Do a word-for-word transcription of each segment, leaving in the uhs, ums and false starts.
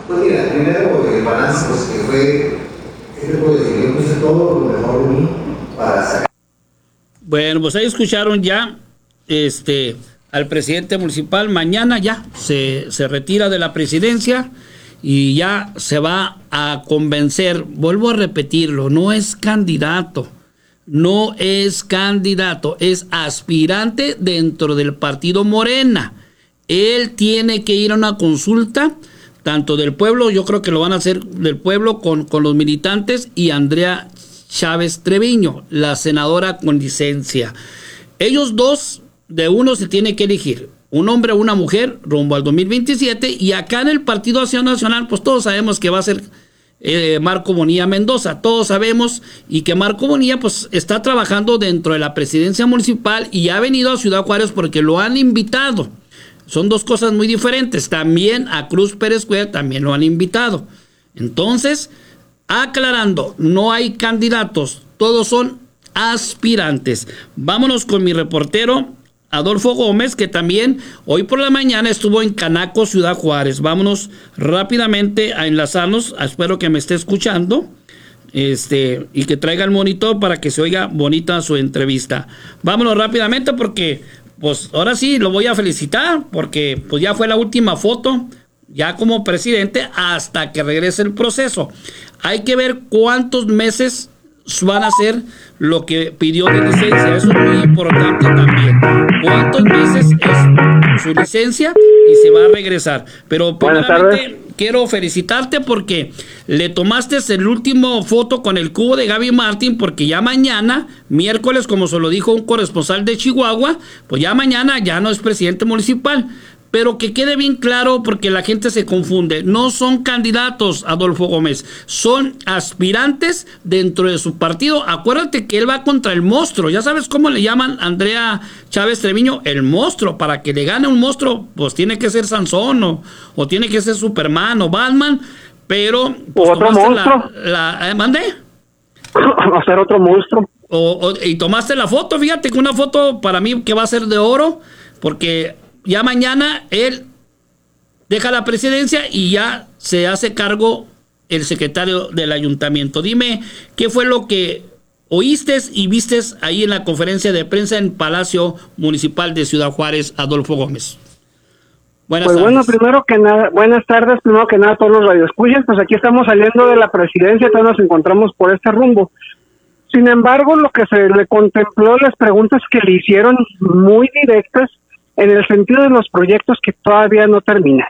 Pues mira, primero el balance pues, que fue, ¿qué te puedo decir? Yo puse todo lo mejor de mí para sacar. Bueno, pues ahí escucharon ya este, al presidente municipal. Mañana ya se, se retira de la presidencia y ya se va a convencer. Vuelvo a repetirlo, no es candidato. No es candidato, es aspirante dentro del partido Morena. Él tiene que ir a una consulta, tanto del pueblo, yo creo que lo van a hacer del pueblo con, con los militantes, y Andrea Chávez Treviño, la senadora con licencia. Ellos dos, de uno se tiene que elegir, un hombre o una mujer, rumbo al dos mil veintisiete, y acá en el Partido Acción Nacional, pues todos sabemos que va a ser Eh, Marco Bonilla Mendoza, todos sabemos, y que Marco Bonilla pues está trabajando dentro de la presidencia municipal y ha venido a Ciudad Juárez porque lo han invitado. Son dos cosas muy diferentes. También a Cruz Pérez Cuellar también lo han invitado. Entonces, aclarando, no hay candidatos, todos son aspirantes. Vámonos con mi reportero Adolfo Gómez, que también hoy por la mañana estuvo en Canaco, Ciudad Juárez. Vámonos rápidamente a enlazarnos. Espero que me esté escuchando este, y que traiga el monitor para que se oiga bonita su entrevista. Vámonos rápidamente porque, pues ahora sí lo voy a felicitar porque pues ya fue la última foto, ya como presidente, hasta que regrese el proceso. Hay que ver cuántos meses van a hacer lo que pidió de licencia. Eso es muy importante también. ¿Cuántos meses es su licencia y se va a regresar? Pero primeramente quiero felicitarte porque le tomaste el último foto con el cubo de Gaby Martín, porque ya mañana, miércoles, como se lo dijo un corresponsal de Chihuahua, pues ya mañana ya no es presidente municipal. Pero que quede bien claro porque la gente se confunde. No son candidatos, Adolfo Gómez. Son aspirantes dentro de su partido. Acuérdate que él va contra el monstruo. Ya sabes cómo le llaman a Andrea Chávez Treviño, el monstruo. Para que le gane un monstruo, pues tiene que ser Sansón o, o tiene que ser Superman o Batman. Pero... Pues, otro monstruo. La, la, ¿eh, ¿Mande? Va a ser otro monstruo. O, o, y tomaste la foto, fíjate que una foto para mí que va a ser de oro, porque... ya mañana él deja la presidencia y ya se hace cargo el secretario del ayuntamiento. Dime, ¿qué fue lo que oíste y vistes ahí en la conferencia de prensa en Palacio Municipal de Ciudad Juárez, Adolfo Gómez? Buenas pues tardes. Bueno, primero que nada, buenas tardes, primero que nada a todos los radioescuchas. Pues aquí estamos saliendo de la presidencia, todos nos encontramos por este rumbo. Sin embargo, lo que se le contempló, las preguntas que le hicieron muy directas, en el sentido de los proyectos que todavía no terminan.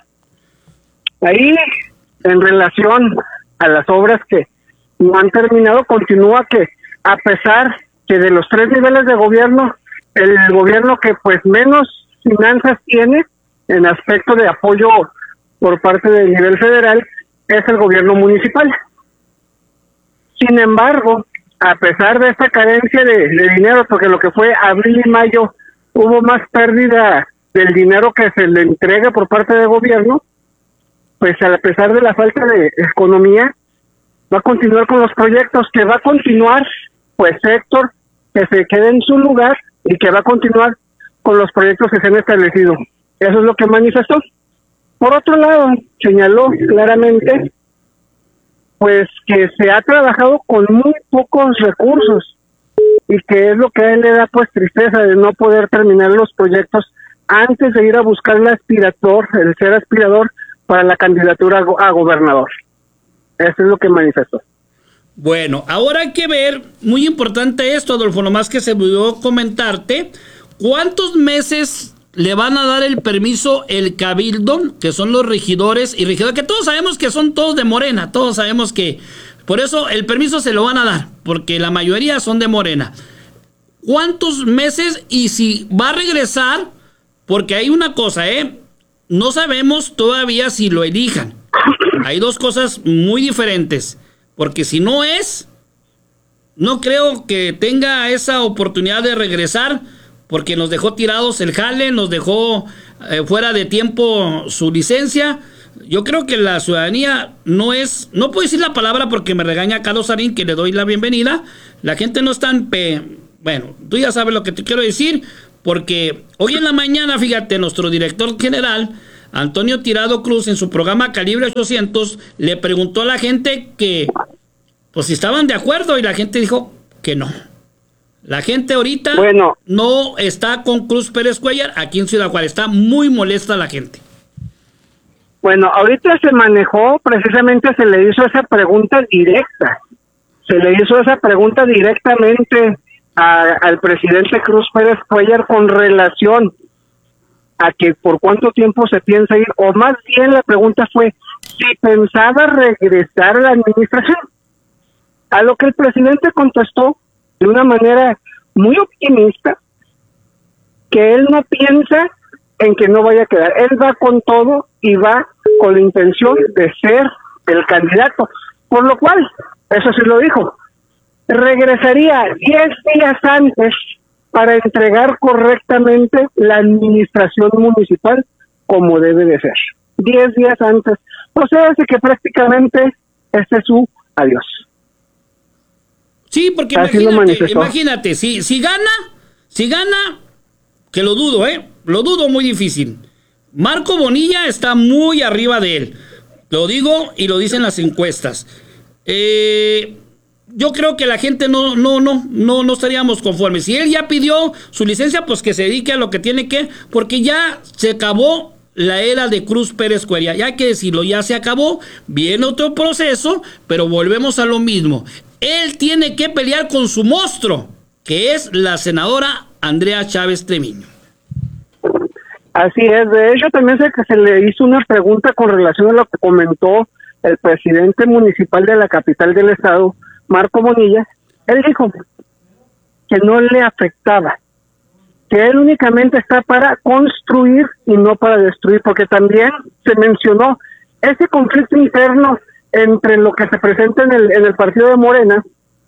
Ahí, en relación a las obras que no han terminado, continúa que, a pesar que de los tres niveles de gobierno, el gobierno que pues menos finanzas tiene en aspecto de apoyo por parte del nivel federal es el gobierno municipal. Sin embargo, a pesar de esta carencia de, de dinero, porque lo que fue abril y mayo hubo más pérdida del dinero que se le entrega por parte del gobierno, pues a pesar de la falta de economía, va a continuar con los proyectos, que va a continuar, pues Héctor, que se quede en su lugar y que va a continuar con los proyectos que se han establecido. Eso es lo que manifestó. Por otro lado, señaló claramente, pues que se ha trabajado con muy pocos recursos, y que es lo que a él le da pues tristeza de no poder terminar los proyectos antes de ir a buscar el aspirador, el ser aspirador para la candidatura a, go- a gobernador. Eso es lo que manifestó. Bueno, ahora hay que ver, muy importante esto, Adolfo, nomás que se me olvidó comentarte, ¿cuántos meses le van a dar el permiso el cabildo, que son los regidores y regidores, que todos sabemos que son todos de Morena, todos sabemos que... Por eso el permiso se lo van a dar, porque la mayoría son de Morena. ¿Cuántos meses? Y si va a regresar, porque hay una cosa, ¿eh? No sabemos todavía si lo elijan. Hay dos cosas muy diferentes, porque si no es, no creo que tenga esa oportunidad de regresar, porque nos dejó tirados el jale, nos dejó eh, fuera de tiempo su licencia. Yo creo que la ciudadanía no es, no puedo decir la palabra porque me regaña Carlos Sarín, que le doy la bienvenida. La gente no es tan, pe, bueno, tú ya sabes lo que te quiero decir, porque hoy en la mañana, fíjate, nuestro director general Antonio Tirado Cruz, en su programa Calibre ochocientos, le preguntó a la gente que, pues si estaban de acuerdo, y la gente dijo que no. La gente ahorita bueno, no está con Cruz Pérez Cuellar aquí en Ciudad Juárez. Está muy molesta la gente. Bueno, ahorita se manejó, precisamente se le hizo esa pregunta directa. Se le hizo esa pregunta directamente a, al presidente Cruz Pérez Cuellar con relación a que por cuánto tiempo se piensa ir, o más bien la pregunta fue si pensaba regresar a la administración. A lo que el presidente contestó de una manera muy optimista, que él no piensa en que no vaya a quedar. Él va con todo y va con la intención de ser el candidato. Por lo cual, eso sí lo dijo, regresaría diez días antes para entregar correctamente la administración municipal como debe de ser. Diez días antes. O sea, hace que prácticamente este es su adiós. Sí, porque Así imagínate, imagínate, si, si gana, si gana, que lo dudo, ¿eh? Lo dudo muy difícil. Marco Bonilla está muy arriba de él. Lo digo y lo dicen las encuestas. Eh, yo creo que la gente no, no, no, no, no estaríamos conformes. Si él ya pidió su licencia, pues que se dedique a lo que tiene que, porque ya se acabó la era de Cruz Pérez Cuellar. Ya hay que decirlo, ya se acabó. Viene otro proceso, pero volvemos a lo mismo. Él tiene que pelear con su monstruo, que es la senadora Andrea Chávez Treviño. Así es, de hecho también sé que se le hizo una pregunta con relación a lo que comentó el presidente municipal de la capital del estado, Marco Bonilla. Él dijo que no le afectaba, que él únicamente está para construir y no para destruir, porque también se mencionó ese conflicto interno entre lo que se presenta en el, en el partido de Morena,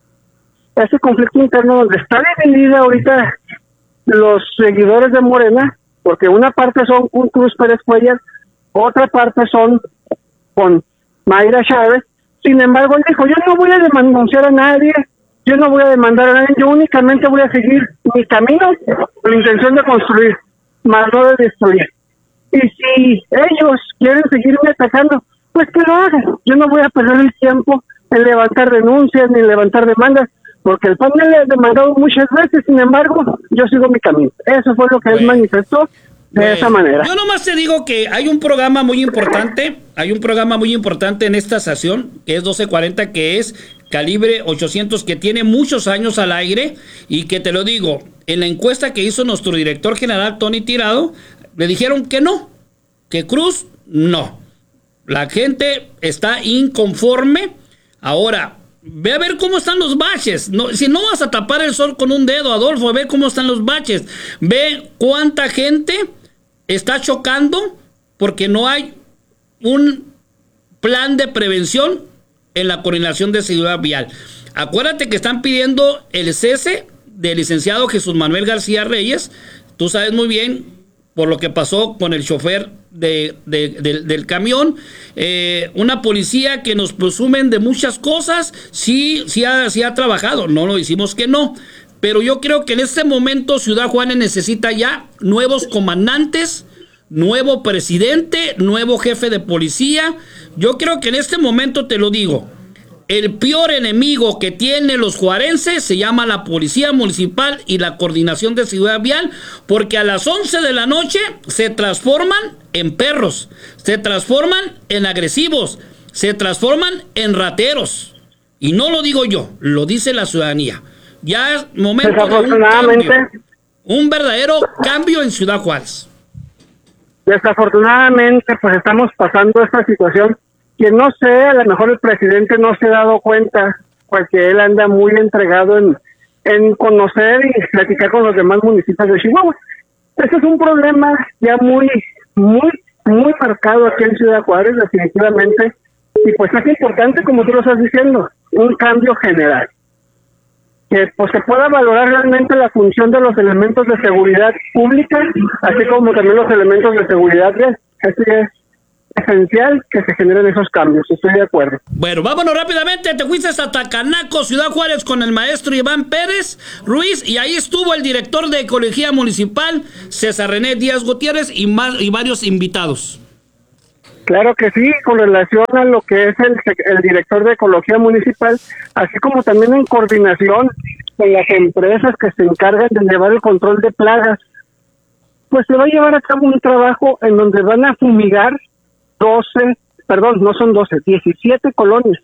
ese conflicto interno donde está dividida ahorita los seguidores de Morena, porque una parte son con Cruz Pérez Cuellar, otra parte son con Mayra Chávez. Sin embargo, él dijo, yo no voy a denunciar a nadie, yo no voy a demandar a nadie, yo únicamente voy a seguir mi camino con la intención de construir, más no de destruir. Y si ellos quieren seguirme atacando, pues que lo hagan. Yo no voy a perder el tiempo en levantar denuncias ni levantar demandas, porque el P A N me le ha demandado muchas veces. Sin embargo, yo sigo mi camino. Eso fue lo que bueno, él manifestó de bueno, esa manera. Yo nomás te digo que hay un programa muy importante, hay un programa muy importante en esta estación, que es doce cuarenta, que es Calibre ochocientos, que tiene muchos años al aire, y que te lo digo, en la encuesta que hizo nuestro director general, Tony Tirado, le dijeron que no, que Cruz no. La gente está inconforme. Ahora, ve a ver cómo están los baches. No, si no vas a tapar el sol con un dedo, Adolfo, ve cómo están los baches. Ve cuánta gente está chocando porque no hay un plan de prevención en la coordinación de seguridad vial. Acuérdate que están pidiendo el cese del licenciado Jesús Manuel García Reyes. Tú sabes muy bien por lo que pasó con el chofer de, de, de, del camión. Eh, una policía que nos presumen de muchas cosas, sí, sí ha, sí ha trabajado, no lo decimos que no, pero yo creo que en este momento Ciudad Juárez necesita ya nuevos comandantes, nuevo presidente, nuevo jefe de policía. Yo creo que en este momento, te lo digo, el peor enemigo que tienen los juarenses se llama la Policía Municipal y la Coordinación de Seguridad Vial, porque a las once de la noche se transforman en perros, se transforman en agresivos, se transforman en rateros. Y no lo digo yo, lo dice la ciudadanía. Ya es momento de un cambio, un verdadero cambio en Ciudad Juárez. Desafortunadamente, pues estamos pasando esta situación que no sé, a lo mejor el presidente no se ha dado cuenta, porque él anda muy entregado en, en conocer y platicar con los demás municipios de Chihuahua. Ese es un problema ya muy, muy, muy marcado aquí en Ciudad Juárez, definitivamente, y pues es importante, como tú lo estás diciendo, un cambio general. Que pues se pueda valorar realmente la función de los elementos de seguridad pública, así como también los elementos de seguridad vial. Así es esencial que se generen esos cambios, estoy de acuerdo. Bueno, vámonos rápidamente, te fuiste hasta Tacanaco, Ciudad Juárez, con el maestro Iván Pérez Ruiz, y ahí estuvo el director de Ecología Municipal, César René Díaz Gutiérrez, y, más, y varios invitados. Claro que sí, con relación a lo que es el, el director de Ecología Municipal, así como también en coordinación con las empresas que se encargan de llevar el control de plagas, pues se va a llevar a cabo un trabajo en donde van a fumigar doce, perdón, no son doce, diecisiete colonias,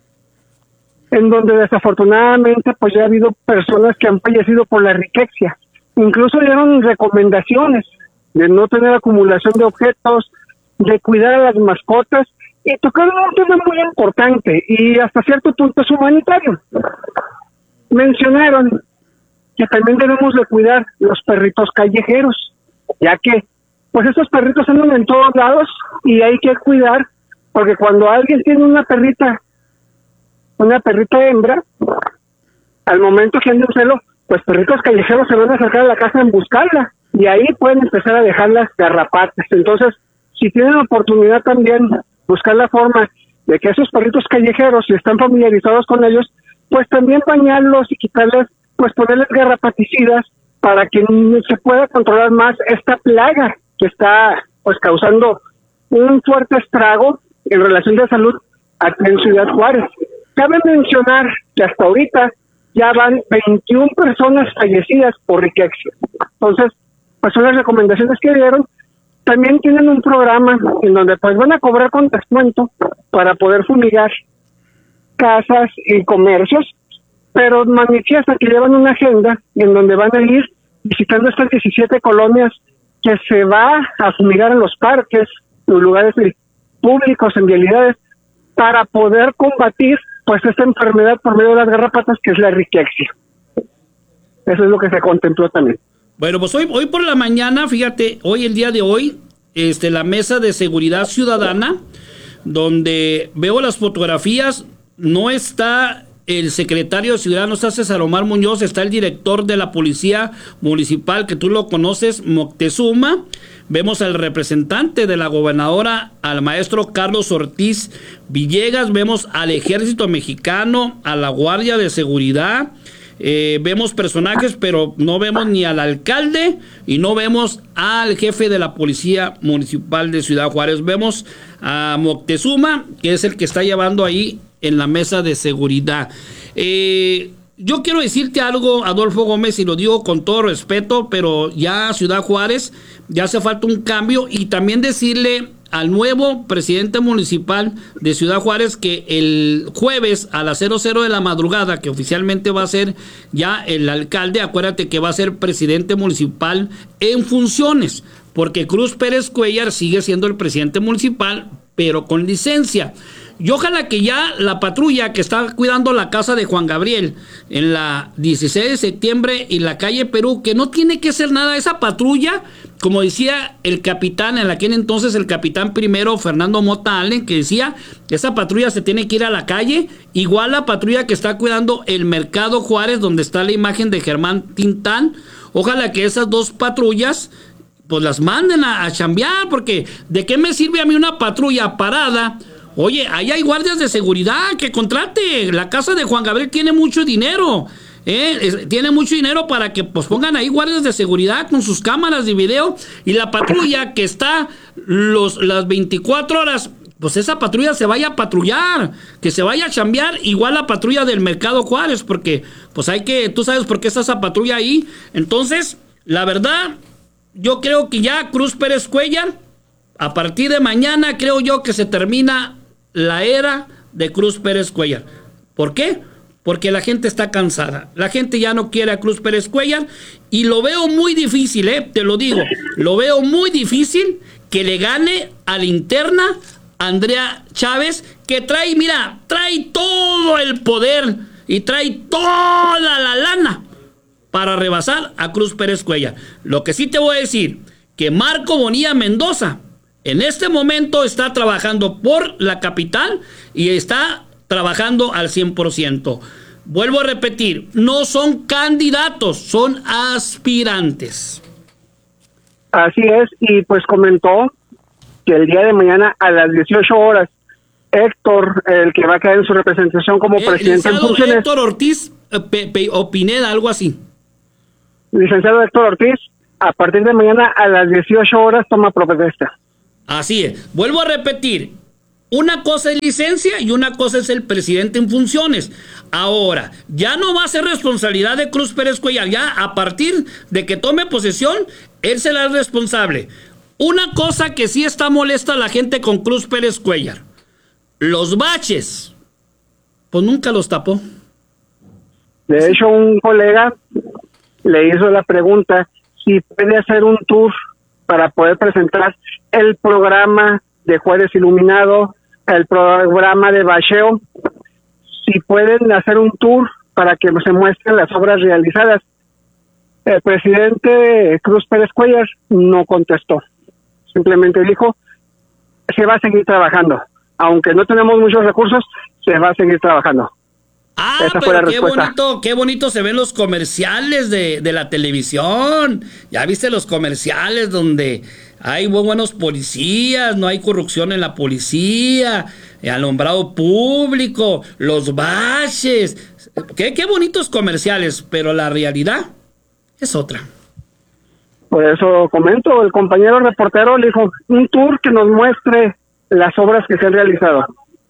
en donde desafortunadamente pues ya ha habido personas que han fallecido por la riquexia. Incluso dieron recomendaciones de no tener acumulación de objetos, de cuidar a las mascotas, y tocaron un tema muy importante y hasta cierto punto es humanitario. Mencionaron que también debemos de cuidar los perritos callejeros, ya que pues esos perritos andan en todos lados y hay que cuidar, porque cuando alguien tiene una perrita, una perrita hembra, al momento que ande un celo, pues perritos callejeros se van a acercar a la casa en buscarla, y ahí pueden empezar a dejar las garrapatas. Entonces, si tienen la oportunidad también, buscar la forma de que esos perritos callejeros, si están familiarizados con ellos, pues también bañarlos y quitarles, pues ponerles garrapaticidas para que se pueda controlar más esta plaga que está pues causando un fuerte estrago en relación de salud aquí en Ciudad Juárez. Cabe mencionar que hasta ahorita ya van veintiuna personas fallecidas por riquexia. Entonces, pues son las recomendaciones que dieron. También tienen un programa en donde pues van a cobrar con descuento para poder fumigar casas y comercios, pero manifiestan que llevan una agenda en donde van a ir visitando estas diecisiete colonias que se va a fumigar en los parques, en lugares públicos, en vialidades, para poder combatir pues esta enfermedad por medio de las garrapatas, que es la riquexia. Eso es lo que se contempló también. Bueno, pues hoy, hoy por la mañana, fíjate, hoy el día de hoy, este, la Mesa de Seguridad Ciudadana, donde veo las fotografías, no está el secretario de Seguridad, no está César Omar Muñoz, está el director de la Policía Municipal, que tú lo conoces, Moctezuma. Vemos al representante de la gobernadora, al maestro Carlos Ortiz Villegas, vemos al Ejército Mexicano, a la Guardia de Seguridad. Eh, vemos personajes, pero no vemos ni al alcalde y no vemos al jefe de la Policía Municipal de Ciudad Juárez. Vemos a Moctezuma, que es el que está llevando ahí en la mesa de seguridad. Eh, yo quiero decirte algo, Adolfo Gómez, y lo digo con todo respeto, pero ya Ciudad Juárez, ya hace falta un cambio, y también decirle al nuevo presidente municipal de Ciudad Juárez que el jueves a las cero cero de la madrugada, que oficialmente va a ser ya el alcalde, acuérdate que va a ser presidente municipal en funciones, porque Cruz Pérez Cuellar sigue siendo el presidente municipal, pero con licencia. Y ojalá que ya la patrulla que está cuidando la casa de Juan Gabriel en la dieciséis de septiembre y la calle Perú, que no tiene que hacer nada, esa patrulla, como decía el capitán, en aquel entonces el capitán primero, Fernando Mota Allen, que decía, esa patrulla se tiene que ir a la calle, igual la patrulla que está cuidando el Mercado Juárez, donde está la imagen de Germán Tintán. Ojalá que esas dos patrullas pues las manden a, a chambear, porque ¿de qué me sirve a mí una patrulla parada? Oye, ahí hay guardias de seguridad que contrate. La casa de Juan Gabriel tiene mucho dinero. ¿eh? Es, tiene mucho dinero para que pues pongan ahí guardias de seguridad con sus cámaras de video. Y la patrulla que está los, las veinticuatro horas, pues esa patrulla se vaya a patrullar, que se vaya a chambear. Igual la patrulla del Mercado Juárez, porque pues hay que, tú sabes por qué está esa patrulla ahí. Entonces, la verdad, yo creo que ya Cruz Pérez Cuellar, a partir de mañana, creo yo que se termina la era de Cruz Pérez Cuellar. ¿Por qué? Porque la gente está cansada. La gente ya no quiere a Cruz Pérez Cuellar y lo veo muy difícil, ¿eh? Te lo digo. Lo veo muy difícil que le gane a la interna Andrea Chávez, que trae, mira, trae todo el poder y trae toda la lana para rebasar a Cruz Pérez Cuellar. Lo que sí te voy a decir, que Marco Bonilla Mendoza en este momento está trabajando por la capital y está trabajando al cien por ciento. Vuelvo a repetir, no son candidatos, son aspirantes. Así es, y pues comentó que el día de mañana a las dieciocho horas, Héctor, el que va a quedar en su representación como eh, presidente en funciones, Héctor Ortiz eh, Pe, Pe, o Pineda, algo así. Licenciado Héctor Ortiz, a partir de mañana a las dieciocho horas toma protesta. Así es. Vuelvo a repetir. Una cosa es licencia y una cosa es el presidente en funciones. Ahora, ya no va a ser responsabilidad de Cruz Pérez Cuellar. Ya a partir de que tome posesión, él será el responsable. Una cosa que sí está molesta a la gente con Cruz Pérez Cuellar. Los baches, pues nunca los tapó. De hecho, un colega le hizo la pregunta si puede hacer un tour para poder presentar el programa de Juárez Iluminado, el programa de bacheo, si pueden hacer un tour para que se muestren las obras realizadas. El presidente Cruz Pérez Cuellar no contestó, simplemente dijo, se va a seguir trabajando, aunque no tenemos muchos recursos, se va a seguir trabajando. Ah, Esa pero fue la qué respuesta. bonito, qué bonito se ven los comerciales de, de la televisión. Ya viste los comerciales donde hay muy buenos policías, no hay corrupción en la policía, alumbrado público, los baches. Qué, qué bonitos comerciales, pero la realidad es otra. Por eso comento, el compañero reportero le dijo, un tour que nos muestre las obras que se han realizado.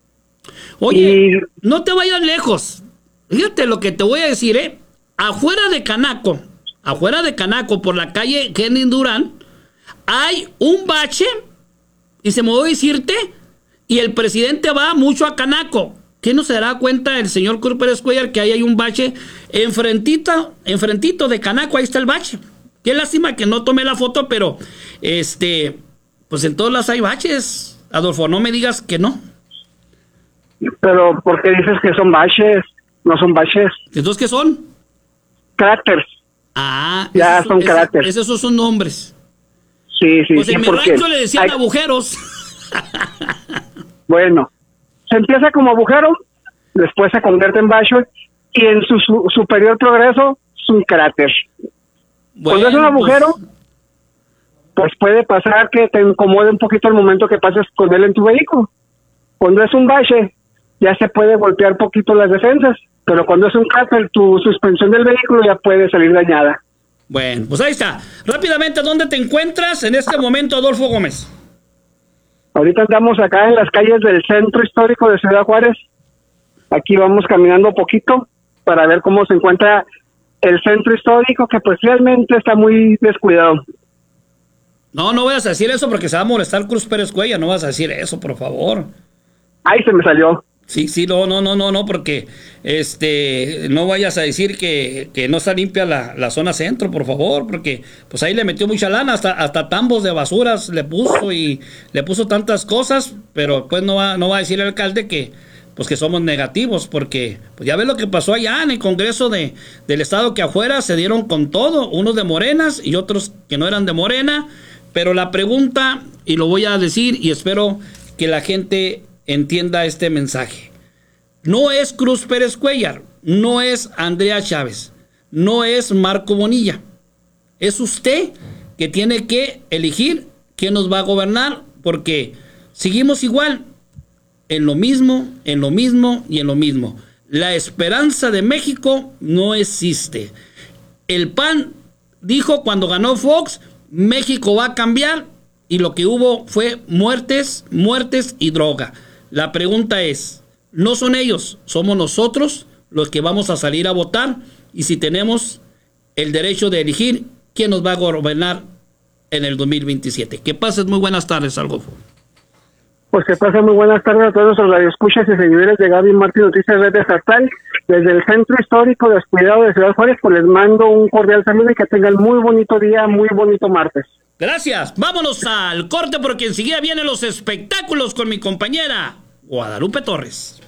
Oye, Y- no te vayas lejos. Fíjate lo que te voy a decir, ¿eh? Afuera de Canaco, afuera de Canaco, por la calle Kenny Durán, hay un bache, y se me voy a decirte, y el presidente va mucho a Canaco. ¿Qué no se dará cuenta el señor Cruz Pérez Cuellar que ahí hay un bache enfrentito, enfrentito de Canaco? Ahí está el bache. Qué lástima que no tomé la foto, pero este, pues en todas las hay baches. Adolfo, no me digas que no. Pero, ¿por qué dices que son baches? No son baches, ¿Entonces qué son? cráteres. Ah, Ya esos, son esos- cráteres. esos son nombres. Sí, sí, Pues sí, en mi porque rancho le decían hay- agujeros. Bueno, se empieza como agujero, después se convierte en bache y en su, su superior progreso es un cráter. Cuando es un Bueno, agujero, pues, pues puede pasar que te incomode un poquito el momento que pases con él en tu vehículo. Cuando es un bache, ya se puede golpear poquito las defensas, pero cuando es un cráter, tu suspensión del vehículo ya puede salir dañada. bueno, pues ahí está. Rápidamente, ¿dónde te encuentras en este momento, Adolfo Gómez? Ahorita andamos acá en las calles del centro histórico de Ciudad Juárez. Aquí vamos caminando poquito para ver cómo se encuentra el centro histórico, que pues realmente está muy descuidado. No, no vayas a decir eso porque se va a molestar Cruz Pérez Cuellar. No vas a decir eso, por favor. Ay, se me salió. Sí, sí, no, no, no, no, no, porque este, no vayas a decir que, que no está limpia la, la zona centro, por favor, porque pues ahí le metió mucha lana, hasta, hasta tambos de basuras le puso y le puso tantas cosas, pero pues no va, no va a decir el alcalde que pues que somos negativos, porque pues ya ves lo que pasó allá en el Congreso de, del Estado, que afuera se dieron con todo, unos de morenas y otros que no eran de morena, pero la pregunta, y lo voy a decir y espero que la gente entienda este mensaje. No es Cruz Pérez Cuellar, no es Andrea Chávez, no es Marco Bonilla. Es usted que tiene que elegir quién nos va a gobernar, porque seguimos igual, en lo mismo, en lo mismo y en lo mismo. La esperanza de México no existe. El P A N dijo cuando ganó Fox, México va a cambiar, y lo que hubo fue muertes, muertes y droga. La pregunta es, no son ellos, somos nosotros los que vamos a salir a votar, y si tenemos el derecho de elegir quién nos va a gobernar en el dos mil veintisiete. Que pases muy buenas tardes, Adolfo. Pues que pasen muy buenas tardes a todos nuestros radioescuchas y seguidores de Gaby Martín Noticias Red Estatal. Desde el Centro Histórico Descuidado de Ciudad Juárez, pues les mando un cordial saludo y que tengan muy bonito día, muy bonito martes. Gracias. Vámonos al corte porque enseguida vienen los espectáculos con mi compañera Guadalupe Torres.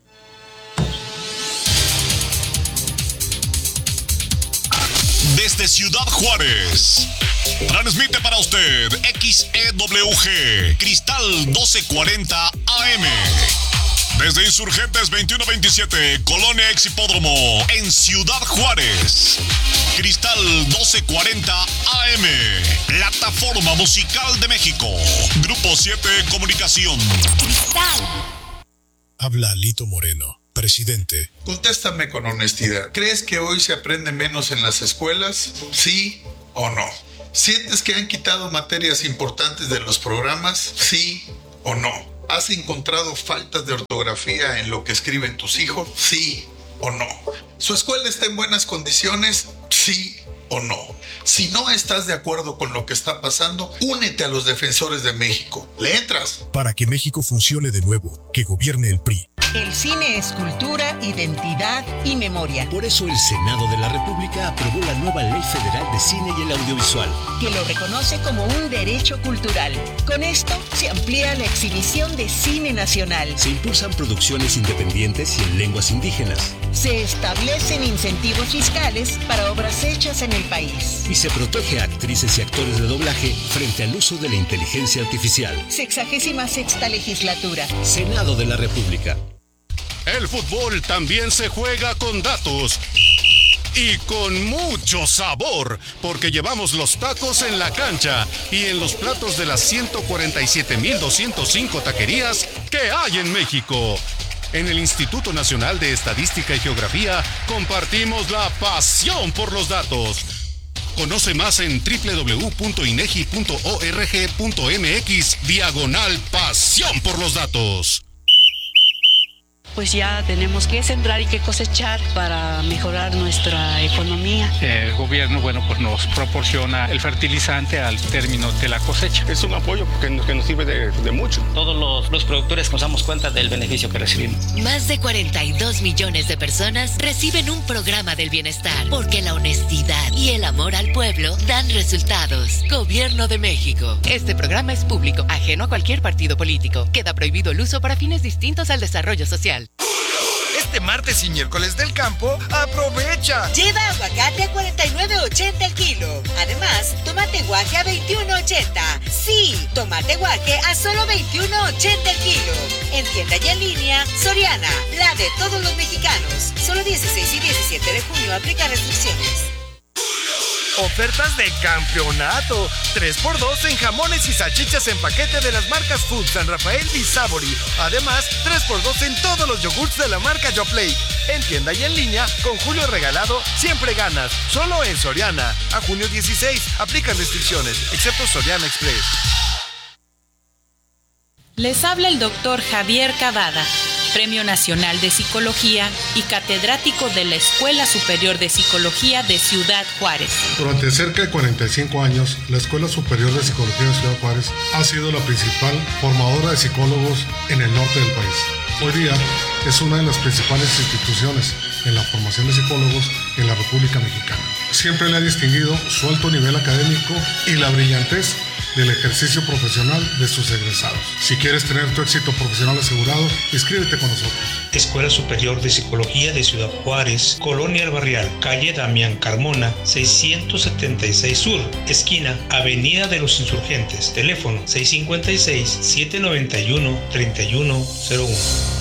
Desde Ciudad Juárez, transmite para usted X E W G, Cristal doce cuarenta A M. Desde Insurgentes veintiuno veintisiete, Colonia Ex Hipódromo, en Ciudad Juárez. Cristal doce cuarenta A M, plataforma musical de México. Grupo siete Comunicación. Cristal. Habla Lito Moreno, presidente. Contéstame con honestidad. ¿Crees que hoy se aprende menos en las escuelas? ¿Sí o no? ¿Sientes que han quitado materias importantes de los programas? ¿Sí o no? ¿Has encontrado faltas de ortografía en lo que escriben tus hijos? ¿Sí o no? ¿Su escuela está en buenas condiciones? ¿Sí o no? Si no estás de acuerdo con lo que está pasando, únete a los defensores de México. ¿Le entras? Para que México funcione de nuevo, que gobierne el P R I. El cine es cultura, identidad y memoria. Por eso el Senado de la República aprobó la nueva Ley Federal de Cine y el Audiovisual, que lo reconoce como un derecho cultural. Con esto se amplía la exhibición de cine nacional. Se impulsan producciones independientes y en lenguas indígenas. Se establecen incentivos fiscales para obras hechas en el país. Y se protege a actrices y actores de doblaje frente al uso de la inteligencia artificial. Sexagésima sexta legislatura. Senado de la República. El fútbol también se juega con datos y con mucho sabor, porque llevamos los tacos en la cancha y en los platos de las ciento cuarenta y siete mil doscientas cinco taquerías que hay en México. En el Instituto Nacional de Estadística y Geografía compartimos la pasión por los datos. Conoce más en doble u doble u doble u punto inegi punto org punto mx diagonal pasión por los datos. Pues ya tenemos que sembrar y que cosechar para mejorar nuestra economía. El gobierno, bueno, pues nos proporciona el fertilizante al término de la cosecha. Es un apoyo que nos, que nos sirve de, de mucho. Todos los, los productores nos damos cuenta del beneficio que recibimos. Más de cuarenta y dos millones de personas reciben un programa del bienestar, porque la honestidad y el amor al pueblo dan resultados. Gobierno de México. Este programa es público, ajeno a cualquier partido político. Queda prohibido el uso para fines distintos al desarrollo social. Este martes y miércoles del campo, ¡aprovecha! Lleva aguacate a cuarenta y nueve ochenta el kilo. Además, tomate guaje a veintiuno ochenta. Sí, tomate guaje a solo veintiuno ochenta el kilo. En tienda y en línea, Soriana, la de todos los mexicanos. Solo dieciséis y diecisiete de junio aplica restricciones. Ofertas de campeonato. tres por dos en jamones y salchichas en paquete de las marcas Food, San Rafael y Savory. Además, tres por dos en todos los yogurts de la marca Yoplait. En tienda y en línea, con Julio Regalado, siempre ganas. Solo en Soriana. A junio dieciséis. Aplican restricciones, excepto Soriana Express. Les habla el doctor Javier Cavada, Premio Nacional de Psicología y catedrático de la Escuela Superior de Psicología de Ciudad Juárez. Durante cerca de cuarenta y cinco años, la Escuela Superior de Psicología de Ciudad Juárez ha sido la principal formadora de psicólogos en el norte del país. Hoy día es una de las principales instituciones en la formación de psicólogos en la República Mexicana. Siempre le ha distinguido su alto nivel académico y la brillantez del ejercicio profesional de sus egresados. Si quieres tener tu éxito profesional asegurado, inscríbete con nosotros. Escuela Superior de Psicología de Ciudad Juárez, Colonia El Barrial, calle Damián Carmona, seiscientos setenta y seis Sur, esquina Avenida de los Insurgentes, teléfono seis cinco seis, siete nueve uno, tres uno cero uno.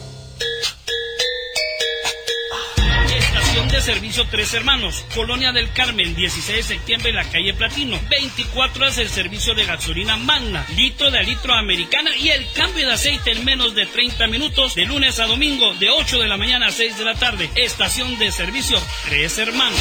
De servicio Tres Hermanos, Colonia del Carmen, dieciséis de septiembre, la calle Platino, veinticuatro horas el servicio de gasolina Magna, litro de litro americana y el cambio de aceite en menos de treinta minutos, de lunes a domingo, de ocho de la mañana a seis de la tarde. Estación de servicio Tres Hermanos.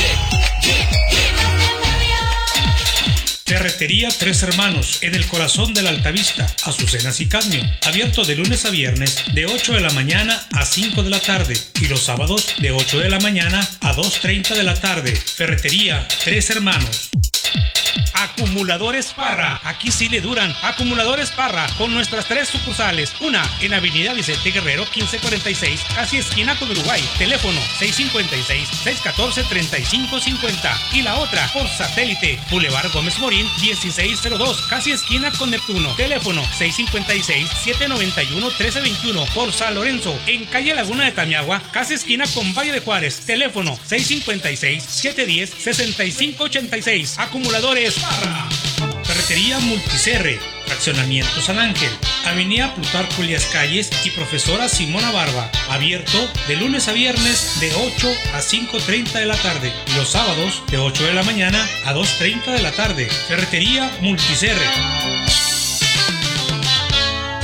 Ferretería Tres Hermanos, en el corazón de la Altavista, Azucenas y Cadmio. Abierto de lunes a viernes, de ocho de la mañana a cinco de la tarde. Y los sábados, de ocho de la mañana a dos treinta de la tarde. Ferretería Tres Hermanos. Acumuladores Parra, aquí sí le duran. Acumuladores Parra, con nuestras tres sucursales. Una en Avenida Vicente Guerrero quince cuarenta y seis, casi esquina con Uruguay. Teléfono seis cinco seis, seis uno cuatro, tres cinco cinco cero. Y la otra por satélite, Boulevard Gómez Morín dieciséis cero dos, casi esquina con Neptuno. Teléfono seis cinco seis, siete nueve uno, uno tres dos uno. Por San Lorenzo, en calle Laguna de Tamiagua, casi esquina con Valle de Juárez. Teléfono seis cinco seis, siete uno cero, seis cinco ocho seis. Acumuladores Parra. Ferretería Multicerre, Fraccionamiento San Ángel, Avenida Plutarco Elías Calles y Profesora Simona Barba. Abierto de lunes a viernes de ocho a cinco treinta de la tarde y los sábados de ocho de la mañana a dos treinta de la tarde. Ferretería Multicerre.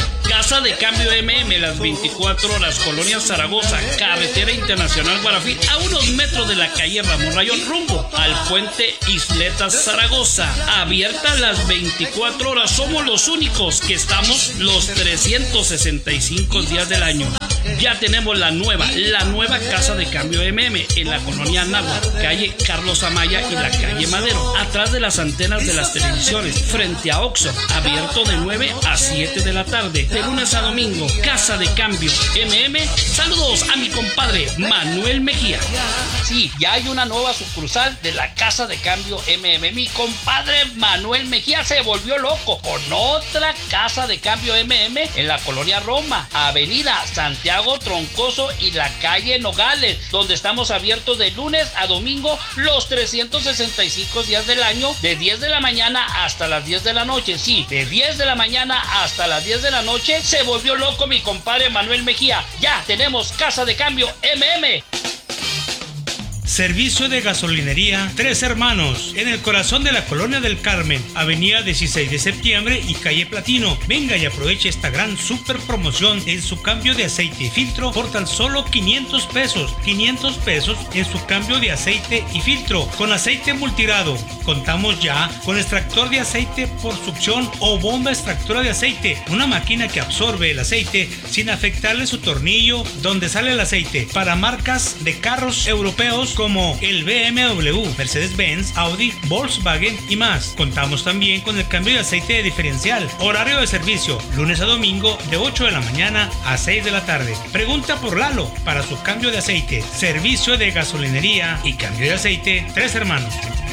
Casa de Cambio M M, las veinticuatro horas, Colonia Zaragoza, Carretera Internacional Guarafil, a unos metros de la calle Ramón Rayón, rumbo al puente Isletas Zaragoza. Abierta las veinticuatro horas, somos los únicos que estamos los trescientos sesenta y cinco días del año. Ya tenemos la nueva, la nueva Casa de Cambio M M en la colonia Anáhuac, calle Carlos Amaya y la calle Madero, atrás de las antenas de las televisiones, frente a Oxxo, abierto de nueve a siete de la tarde, de lunes a domingo. Casa de Cambio M M. Saludos a mi compadre Manuel Mejía. Sí, ya hay una nueva sucursal de la Casa de Cambio M M. Mi compadre Manuel Mejía se volvió loco con otra Casa de Cambio M M en la colonia Roma, avenida Santiago Troncoso y la calle Nogales, donde estamos abiertos de lunes a domingo los trescientos sesenta y cinco días del año, de diez de la mañana hasta las diez de la noche. Sí, de diez de la mañana hasta las diez de la noche. Se volvió loco mi compadre Manuel Mejía. Ya tenemos Casa de Cambio M M. Servicio de gasolinería Tres Hermanos, en el corazón de la Colonia del Carmen, avenida dieciséis de septiembre y calle Platino. Venga y aproveche esta gran super promoción en su cambio de aceite y filtro por tan solo quinientos pesos. quinientos pesos en su cambio de aceite y filtro con aceite multirado. Contamos ya con extractor de aceite por succión o bomba extractora de aceite, una máquina que absorbe el aceite sin afectarle su tornillo donde sale el aceite, para marcas de carros europeos como el B M W, Mercedes-Benz, Audi, Volkswagen y más. Contamos también con el cambio de aceite de diferencial. Horario de servicio, lunes a domingo de ocho de la mañana a seis de la tarde. Pregunta por Lalo para su cambio de aceite. Servicio de gasolinería y cambio de aceite Tres Hermanos.